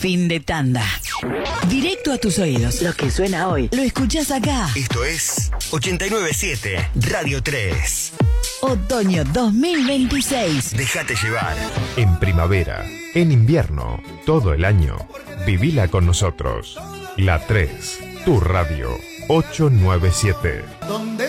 Fin de tanda. Directo a tus oídos. Lo que suena hoy, lo escuchás acá. Esto es 89.7 Radio 3. Otoño 2026. Déjate llevar. En primavera, en invierno, todo el año, vivila con nosotros. La 3, tu radio, 897.